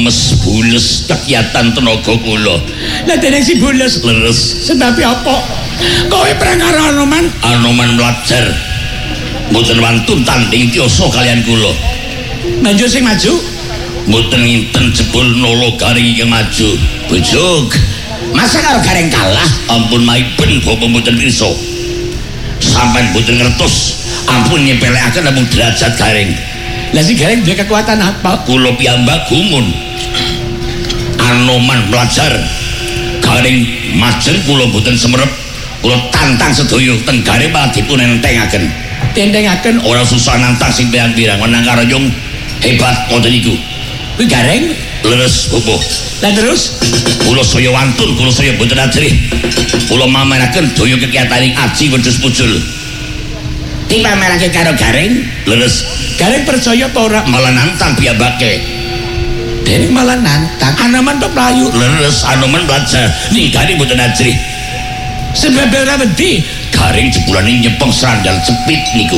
Mes bules kegiatan tenaga kula. Lah dene si bules Leres. sebab apa? Kowe perang karo Anoman? Anoman mlajar. Mboten wantun tanding tiyasa kalian kula. Banjur sing maju? Mboten nginten jebul nolo garing yang maju. Bojog. Masa karo Gareng kalah? Ampun maiben bapa mboten pirsa. Sampeyan mboten ngertos. Ampun nyepelekaken namung derajat Gareng. Lah si Gareng duwe kekuatan apa? Kula piyambak gumun. Anoman belajar Gareng majeng kula mboten semerep. Kula tantang sedaya teng Gareng malah dipun entengaken. Tentengaken Ora susah nantang sing pirang-pirang menang karo Yung hebat ngoten niku. kuwi Gareng. Leres bapa. Lah terus Kula saya wantun, kula saya mboten ajrih. Kula mameraken daya kegiataning aji wedhus pucul. dipamerake karo Gareng. Leres Gareng percaya apa ora? malah nantang piyambake. Dene malah nantang Anoman tok playu. Leres Anoman belajar ning Gareng mboten ajrih. Sebab ora wedi Gareng jebulane nyepeng sandal jepit niku.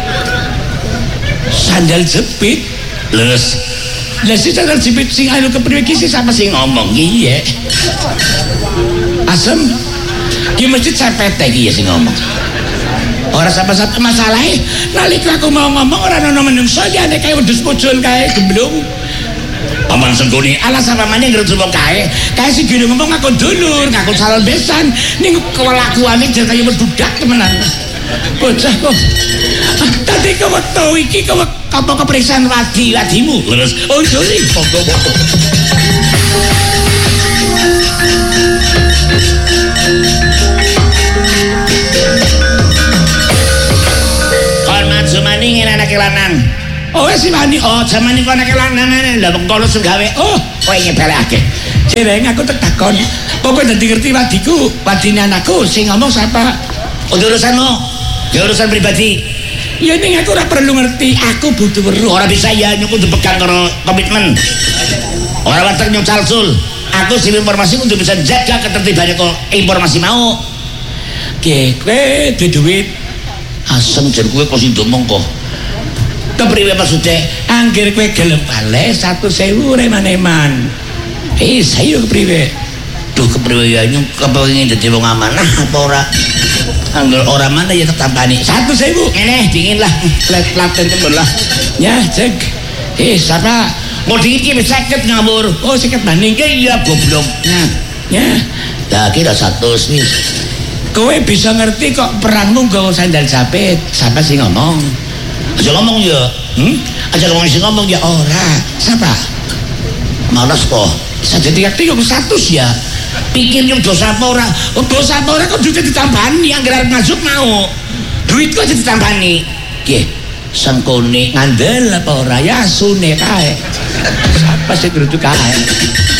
sandal jepit. Leres Lah si sandal jepit sing anu kepriwe iki sih sama sing ngomong iya. Asem. Ki mesti cepet iki ya sing ngomong. Ora sapa-sapa masalahe nalika aku mau ngomong ora ana menungso liyane kae wedhus pucul kae gemblung. aman senggone Alah sama maneh ngrujung kae. Kae sing gene ngomong ngaku dulur, ngaku salon besan ning kelakuane jan kaya medudak temenan. Bocah kok. Tadi kok wetu iki kok apa keperiksaan wadimu. leres Oh sorry. Kon maju maning anake lanang. Oh wis wani oh jaman iki anake lanang lha kono sing gawe. Oh kowe nyepelekake. Jereng aku tak takon. Pokoke dadi ngerti wadiku, wadine anakku sing ngomong sapa? urusanmu urusan pribadi. Ya ning aku ora perlu ngerti, aku butuh weruh. Ora bisa ya nyukup dipegang karo komitmen. Ora watek nyucal sul. Aku sing informasi kudu bisa jaga ketertiban kok informasi mau. Kowe duwe duit. Asem jen kowe kok sing domong kok. Kepriwe maksude? Angger kowe gelem bales 100.000 reman-eman. Sayo kepriwe? Duh kepriwe ya nyung kepengin dadi wong amanah apa ora? Angger ora mana ya tetampani. 100.000. Ngene dingin lah. Plat-platen temen lah. Ya, cek. Siapa? Mau dingin ki wis 50 ngawur. Oh, 50 maning. Iya goblok. Nah, ya. Lah kira 100 wis. Kowe bisa ngerti kok perangmu nggawa sandal jepit. Siapa sih ngomong? Aja ngomong ya. Aja ngomong sing ngomong ya Ora. Siapa? malas kok. Saja dikati kok 100 ya. Pikir yang dosa apa ora? Dosa apa ora kok duitnya ditambani anggar arep masuk mau. Duit kok ditambani. Nggih, sengkone Ngandel apa ora ya sune kae. Siapa sih geruduk kae?